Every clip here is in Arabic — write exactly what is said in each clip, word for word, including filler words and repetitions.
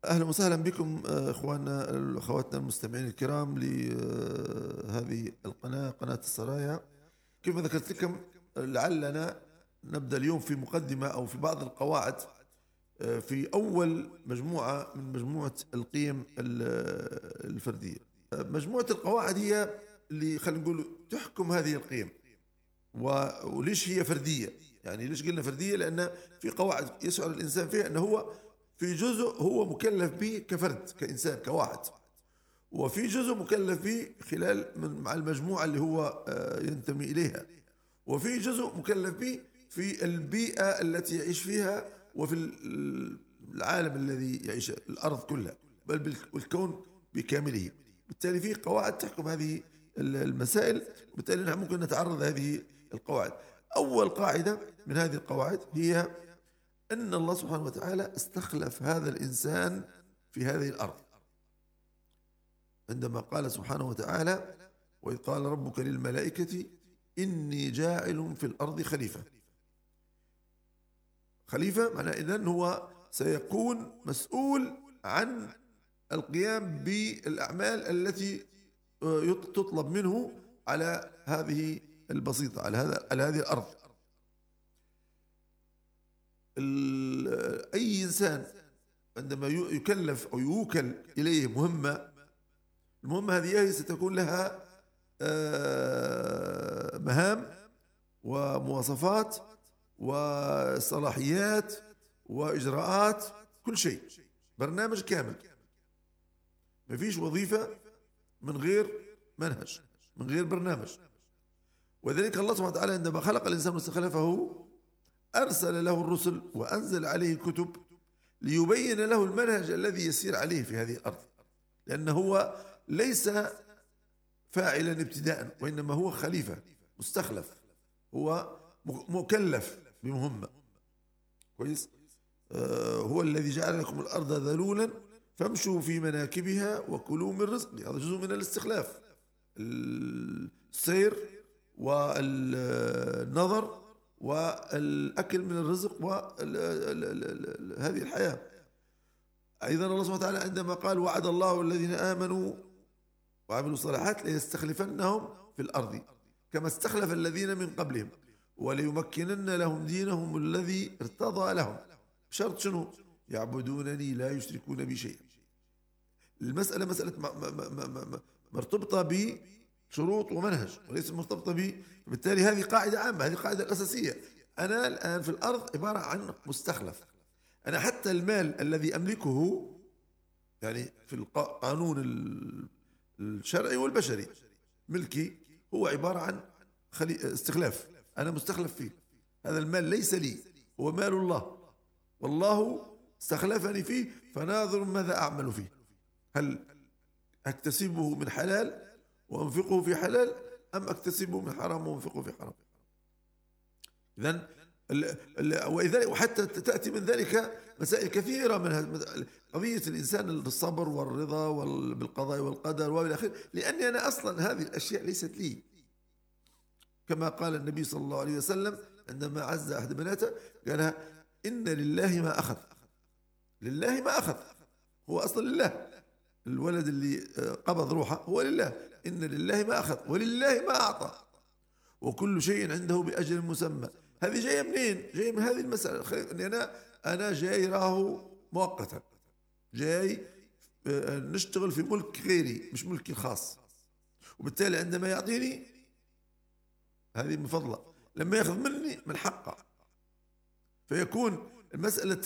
أهلا وسهلا بكم آه، إخواننا أخواتنا المستمعين الكرام لهذه القناة، قناة السرايا. كما ذكرت لكم، لعلنا نبدأ اليوم في مقدمة أو في بعض القواعد آه، في أول مجموعة من مجموعة القيم ال- الفردية. آه، مجموعة القواعد هي اللي خلينا نقول تحكم هذه القيم. و- وليش هي فردية؟ يعني ليش قلنا فردية؟ لأن في قواعد يشعر الإنسان فيها أنه هو في جزء هو مكلف به كفرد كإنسان كواحد، وفي جزء مكلف به خلال من مع المجموعة اللي هو آه، ينتمي إليها، وفي جزء مكلف به في البيئة التي يعيش فيها، وفي ال- العالم الذي يعيش الأرض كلها، بل بالكون بكامله. بالتالي في قواعد تحكم هذه ال- المسائل، وبالتالي نحن ممكن نتعرض هذه القواعد. أول قاعدة من هذه القواعد هي أن الله سبحانه وتعالى استخلف هذا الإنسان في هذه الأرض، عندما قال سبحانه وتعالى: وإذ قال ربك للملائكة إني جاعل في الأرض خليفة. خليفة معناه إذن هو سيكون مسؤول عن القيام بالأعمال التي تطلب منه على هذه البسيطة، على هذا على هذه الأرض. أي إنسان عندما يكلف أو يوكل إليه مهمة، المهمة هذه ستكون لها آه، مهام ومواصفات وصلاحيات وإجراءات، كل شيء، برنامج كامل. ما فيش وظيفة من غير منهج، من غير برنامج. وذلك الله سبحانه وتعالى عندما خلق الإنسان واستخلفه أرسل له الرسل وأنزل عليه الكتب ليبين له المنهج الذي يسير عليه في هذه الأرض، لأنه هو ليس فاعلا ابتداء، وإنما هو خليفة مستخلف، هو مكلف بمهمة. كويس. آه هو الذي جعل لكم الأرض ذلولا فامشوا في مناكبها وكلوا من رزقه. هذا جزء من الاستخلاف، السير والنظر والأكل من الرزق وهذه الحياة. أيضا الله سبحانه وتعالى عندما قال: وعد الله الذين آمنوا وعملوا الصالحات ليستخلفنهم في الأرض كما استخلف الذين من قبلهم وليمكنن لهم دينهم الذي ارتضى لهم. شرط شنو؟ يعبدونني لا يشركون بي شيئا. المسألة مسألة مرتبطة بشروط ومنهج وليس مرتبطة ب. بالتالي هذه قاعدة عامة، هذه القاعدة الأساسية. أنا الآن في الأرض عبارة عن مستخلف. أنا حتى المال الذي أملكه، يعني في القانون الشرعي والبشري، ملكي هو عبارة عن استخلاف، أنا مستخلف فيه. هذا المال ليس لي، هو مال الله، والله استخلفني فيه، فناظر ماذا أعمل فيه. هل أكتسبه من حلال وأنفقه في حلال، أم أكتسبه من حرام وأنفقه في حرام؟ إذن وإذا وحتى تأتي من ذلك مسائل كثيرة، من قضية الإنسان الصبر والرضا بالقضاء والقدر وإلى آخره، لأني أنا أصلا هذه الأشياء ليست لي. كما قال النبي صلى الله عليه وسلم عندما عز أحد بناته قال: إن لله ما أخذ. لله ما أخذ، هو أصلا لله. الولد اللي قبض روحه هو لله. إن لله ما أخذ ولله ما أعطى وكل شيء عنده بأجل مسمى. هذه جاية منين؟ جاية من هذه المسألة، أني أنا أنا جاي راه مؤقتا، جاي نشتغل في ملك غيري مش ملكي الخاص، وبالتالي عندما يعطيني هذه من فضله، لما يأخذ مني من حقه. فيكون مسألة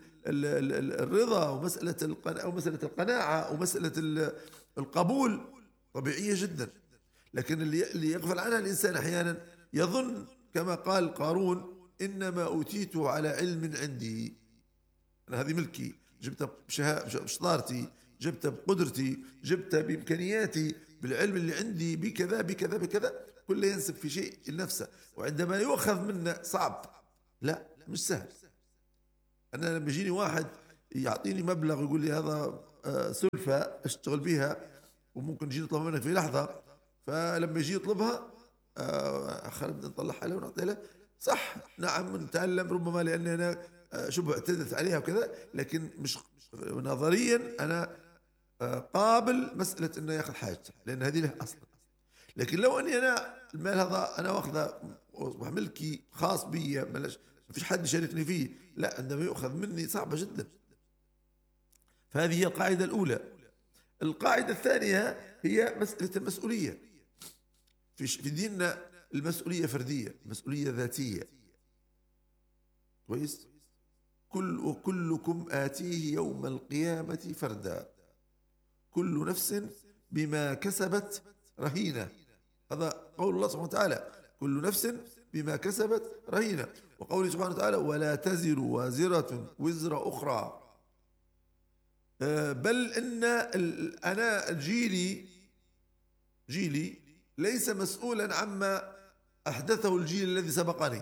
الرضا ومسألة أو مسألة القناعة ومسألة القبول طبيعية جدا. لكن اللي يغفل عنها الإنسان أحيانا يظن كما قال قارون: إنما أوتيته على علم عندي. أنا هذه ملكي، جبتها بشطارتي، جبتها بقدرتي، جبتها بإمكانياتي، بالعلم اللي عندي، بكذا بكذا بكذا. كله ينسب في شيء لنفسه، وعندما يؤخذ منه صعب، لا مش سهل. أنا لما يجيني واحد يعطيني مبلغ يقول لي هذا سلفة اشتغل بها وممكن يجي يطلبها منك في لحظة، فلما يجي يطلبها آه خلينا نطلعها له ونعطيها له. صح، نعم، نتعلم ربما لأني أنا شبه اعتدت عليها وكذا، لكن مش نظريا أنا قابل مسألة إنه ياخذ حاجته، لأن هذه له أصلا. لكن لو أني أنا المال هذا أنا واخذه أصبح ملكي خاص بي، ما فيش حد يشاركني فيه، لا، عندما يؤخذ مني صعبة جدا. فهذه هي القاعدة الأولى. القاعدة الثانية هي مسألة المسؤولية. في في ديننا المسؤولية فردية، مسؤولية ذاتية. كويس؟ كل وكلكم آتيه يوم القيامة فردا، كل نفس بما كسبت رهينة. هذا قول الله سبحانه وتعالى، كل نفس بما كسبت رهينة. وقوله سبحانه وتعالى ولا تزر وازرة وزر أخرى. بل إن أنا جيلي جيلي ليس مسؤولا عما أحدثه الجيل الذي سبقني.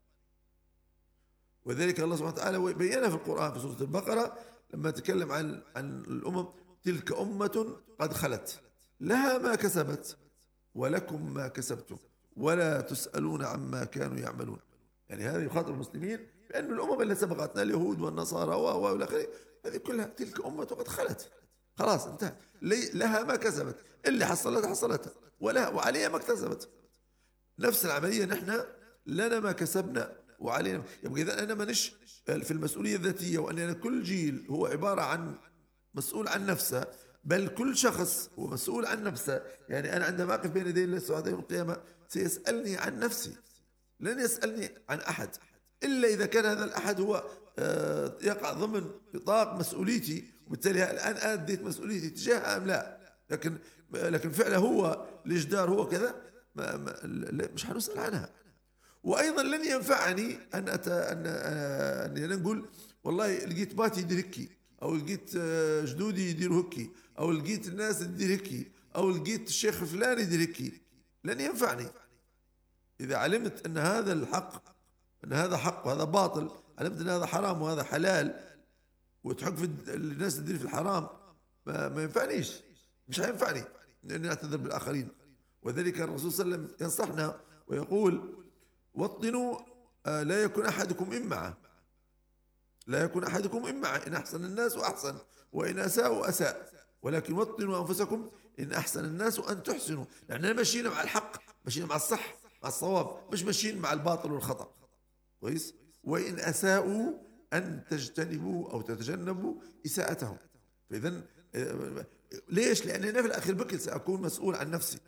وذلك الله سبحانه وتعالى بيّنها في القرآن في سورة البقرة لما تكلم عن عن الأمم، تلك أمة قد خلت لها ما كسبت ولكم ما كسبتم ولا تسألون عما كانوا يعملون. يعني هذا يخاطب المسلمين بأن الأمم اللي سبقتنا اليهود والنصارى والى آخره هذه كلها تلك أمة قد خلت، خلاص انتهت، لها ما كسبت، اللي حصلتها حصلتها ولها وعليها ما اكتسبت. نفس العملية نحن لنا ما كسبنا وعلينا. يبقى إذا أنا مانيش في المسؤولية الذاتية وأن أنا كل جيل هو عبارة عن مسؤول عن نفسه، بل كل شخص هو مسؤول عن نفسه. يعني أنا عندما أقف بين يدي الله سبحانه يوم القيامة سيسألني عن نفسي، لن يسألني عن أحد إلا إذا كان هذا الأحد هو يقع ضمن نطاق مسؤوليتي، وبالتالي الآن أديت مسؤوليتي تجاهه أم لا. لكن لكن فعله هو الإجدار هو كذا ما ما مش هنسأل عنها. وأيضا لن ينفعني أن أت... أن أن نقول والله لقيت باتي يدير هكي، أو لقيت جدودي يديروا هكي، أو لقيت الناس تدير هكي، أو لقيت الشيخ فلان يدير هكي. لن ينفعني إذا علمت أن هذا الحق، أن هذا حق وهذا باطل، علمت أن هذا حرام وهذا حلال، وتحق في الناس تدير في الحرام، ما, ما ينفعنيش، مش هينفعني أني أعتذر بالآخرين. وذلك الرسول صلى الله عليه وسلم ينصحنا ويقول وطنوا لا يكن أحدكم إمعة، لا يكن أحدكم إمعة، إن أحسن الناس وأحسن وإن أساءوا أساء، ولكن وطنوا أنفسكم إن أحسن الناس وأن تحسنوا. لأننا ماشيين مع الحق، ماشيين مع الصح مع الصواب، مش ماشيين مع الباطل والخطأ. كويس؟ وإن أساءوا أن تجتنبوا أو تتجنبوا إساءتهم. فإذا ليش؟ لأن أنا في الآخر بكل سأكون مسؤول عن نفسي.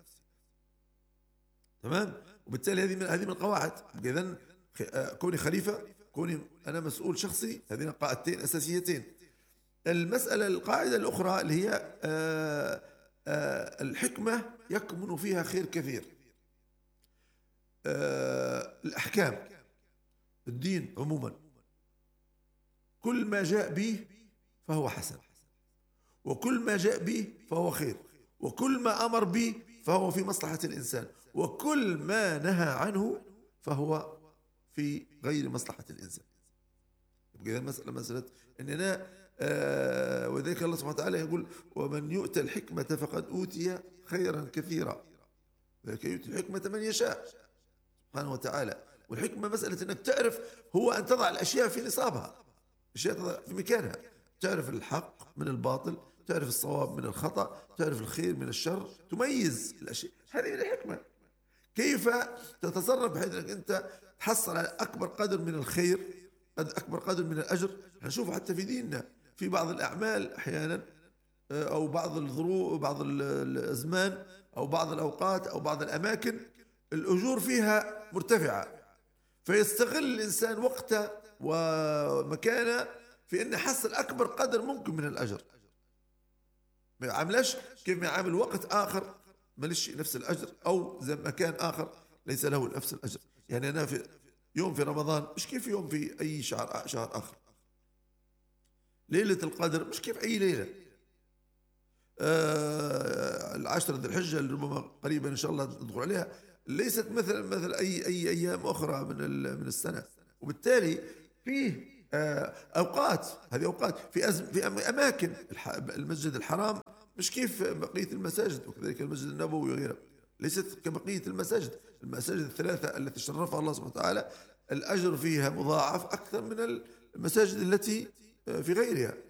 تمام؟ وبالتالي هذه من هذه من القواعد. إذا كوني خليفة، كوني أنا مسؤول شخصي، هذين قاعدتين أساسيتين. المسألة القاعدة الأخرى اللي هي آآ آآ الحكمة يكمن فيها خير كثير. الأحكام، الدين عموما، كل ما جاء به فهو حسن، وكل ما جاء به فهو خير، وكل ما أمر به فهو في مصلحة الإنسان، وكل ما نهى عنه فهو في غير مصلحة الإنسان. إذا المسألة مسألة أننا آه وذلك الله سبحانه وتعالى يقول ومن يؤتى الحكمة فقد أوتي خيرا كثيرا، ذلك يؤتي الحكمة من يشاء سبحانه وتعالى. والحكمة مسألة أنك تعرف هو أن تضع الأشياء في نصابها، الأشياء تضع في مكانها، تعرف الحق من الباطل، تعرف الصواب من الخطأ، تعرف الخير من الشر، تميز الأشياء. هذه من الحكمة. كيف تتصرف بحيث أنك أنت تحصل على أكبر قدر من الخير، قد أكبر قدر من الأجر. نشوف حتى في ديننا في بعض الأعمال أحيانا أو بعض الظروف، بعض الأزمان أو بعض الأوقات أو بعض الأماكن الأجور فيها مرتفعة، فيستغل الإنسان وقته ومكانه في أن يحصل أكبر قدر ممكن من الأجر. ما يعاملش كيف ما يعامل وقت آخر ماليش نفس الأجر، أو زي مكان آخر ليس له نفس الأجر. يعني أنا في يوم في رمضان مش كيف يوم في أي شهر شهر آخر. ليلة القدر مش كيف أي ليلة. آه العشرة ذي الحجة اللي ربما قريبا إن شاء الله ندخل عليها ليست مثل مثل أي أي أيام أخرى من من السنة. وبالتالي فيه آه أوقات، هذه أوقات في أزم في أماكن. المسجد الحرام مش كيف بقية المساجد، وكذلك المسجد النبوي وغيره ليست كبقية المساجد. المساجد الثلاثة التي شرفها الله سبحانه وتعالى الأجر فيها مضاعف أكثر من المساجد التي في غيرها.